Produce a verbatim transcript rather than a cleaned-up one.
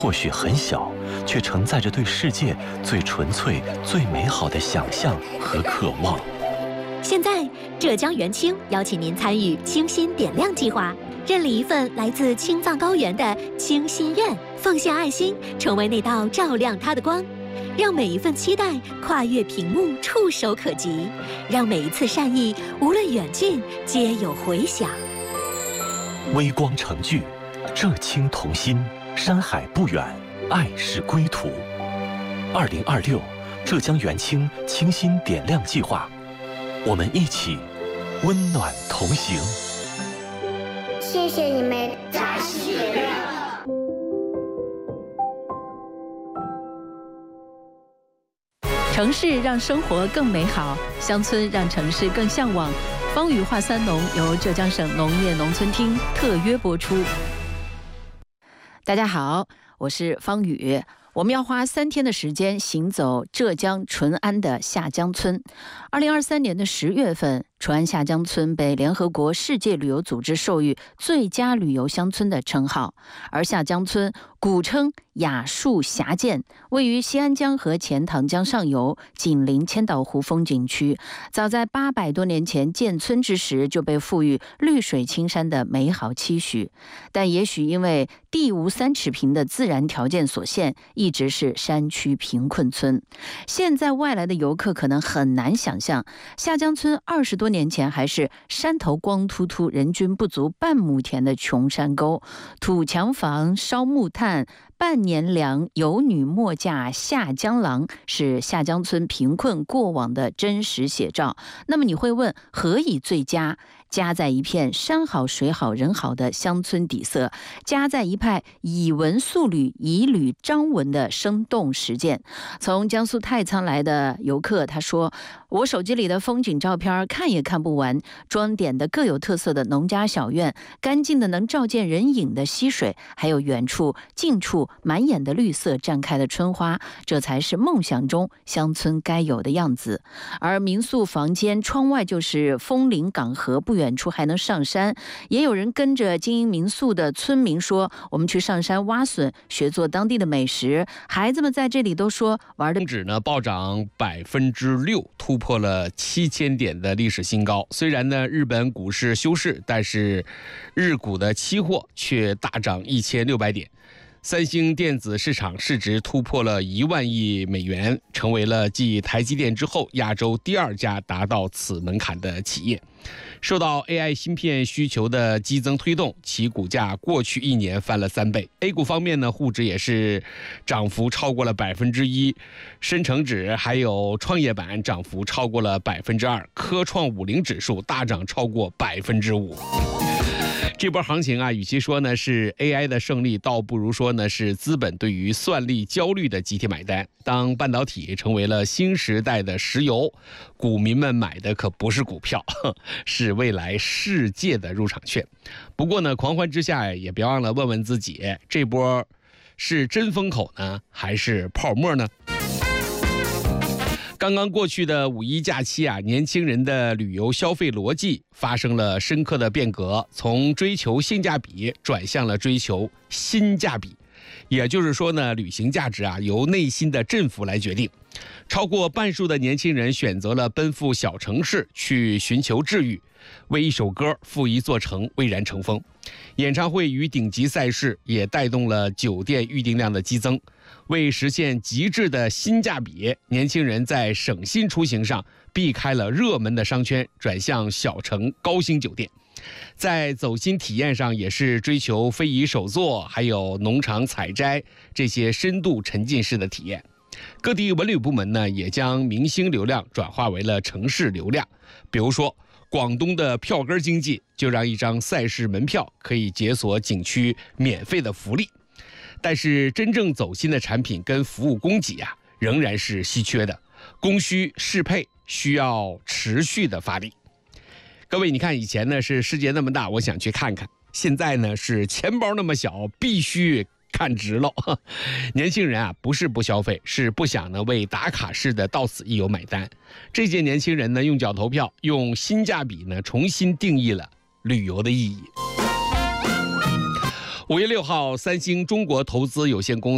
或许很小，却承载着对世界最纯粹、最美好的想象和渴望。 现在，浙江元清邀请您参与清心点亮计划，认领一份来自青藏高原的清心愿，奉献爱心，成为那道照亮它的光，让每一份期待跨越屏幕，触手可及，让每一次善意，无论远近，皆有回响。 微光成炬，浙清同心，山海不远，爱是归途。二零二六，浙江元清清心点亮计划，我们一起温暖同行。 谢谢你们，扎西点亮。 城市让生活更美好，乡村让城市更向往。方宇话三农由浙江省农业农村厅特约播出。大家好，我是方宇。我们要花三天的时间行走浙江淳安的下江村。二零二三年的十月份，淳安下江村被联合国世界旅游组织授予最佳旅游乡村的称号。而下江村古称雅树峡涧，位于西安江和钱塘江上游，紧邻千岛湖风景区。早在八百多年前建村之时，就被赋予绿水青山的美好期许。但也许因为地无三尺平的自然条件所限，一直是山区贫困村。现在外来的游客可能很难想象，下江村二十多年前还是山头光秃秃、人均不足半亩田的穷山沟，土墙房、烧木炭、半年粮、有女莫嫁下江郎，是下江村贫困过往的真实写照。那么你会问，何以最佳？加在一片山好水好人好的乡村底色，加在一派以文塑旅、以旅张文的生动实践。从江苏太仓来的游客他说，我手机里的风景照片看也看不完，装点的各有特色的农家小院，干净的能照见人影的溪水，还有远处近处满眼的绿色绽开的春花，这才是梦想中乡村该有的样子。而民宿房间窗外就是枫林港河，不远处还能上山。也有人跟着经营民宿的村民说，我们去上山挖笋，学做当地的美食。孩子们在这里都说玩的指呢暴涨百分之六，突破了七千点的历史新高。虽然呢日本股市休市，但是日股的期货却大涨一千六百点。三星电子市场市值突破了一万亿美元，成为了继台积电之后亚洲第二家达到此门槛的企业。受到 A I 芯片需求的激增推动，其股价过去一年翻了三倍。A 股方面呢，沪指也是涨幅超过了百分之一，深成指还有创业板涨幅超过了百分之二，科创五零指数大涨超过百分之五。这波行情啊，与其说呢是 A I 的胜利，倒不如说呢是资本对于算力焦虑的集体买单。当半导体成为了新时代的石油，股民们买的可不是股票，是未来世界的入场券。不过呢，狂欢之下也别忘了问问自己，这波是真风口呢，还是泡沫呢？刚刚过去的五一假期啊，年轻人的旅游消费逻辑发生了深刻的变革，从追求性价比转向了追求心价比。也就是说呢，旅行价值啊由内心的振幅来决定。超过半数的年轻人选择了奔赴小城市去寻求治愈，为一首歌赴一座城蔚然成风。演唱会与顶级赛事也带动了酒店预订量的激增。为实现极致的新价比，年轻人在省心出行上避开了热门的商圈，转向小城高星酒店。在走心体验上也是追求非遗手作，还有农场采摘这些深度沉浸式的体验。各地文旅部门呢，也将明星流量转化为了城市流量。比如说广东的票根经济，就让一张赛事门票可以解锁景区免费的福利。但是真正走心的产品跟服务供给啊，仍然是稀缺的，供需适配需要持续的发力。各位，你看以前呢是世界那么大，我想去看看，现在呢是钱包那么小，必须看直了。年轻人啊，不是不消费，是不想呢为打卡式的到此一游买单。这届年轻人呢用脚投票，用性价比呢重新定义了旅游的意义。五月六号，三星中国投资有限公司